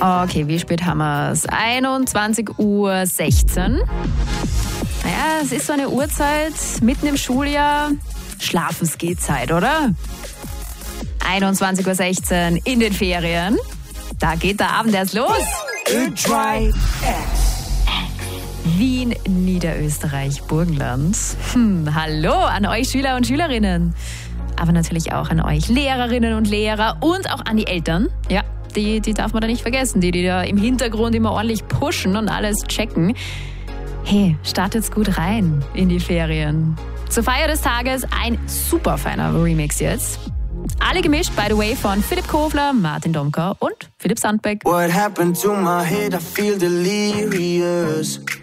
Okay, wie spät haben wir es? 21:16 Uhr. Naja, es ist so eine Uhrzeit, mitten im Schuljahr. Schlafensgehzeit, oder? 21:16 Uhr in den Ferien. Da geht der Abend erst los. Wien, Niederösterreich, Burgenland. Hallo an euch Schüler und Schülerinnen. Aber natürlich auch an euch Lehrerinnen und Lehrer und auch an die Eltern. Ja, die darf man da nicht vergessen, die da im Hintergrund immer ordentlich pushen und alles checken. Hey, startet's gut rein in die Ferien. Zur Feier des Tages ein super feiner Remix jetzt. Alle gemischt, by the way, von Philipp Kofler, Martin Domka und Philipp Sandbeck. What happened to my head? I feel delirious.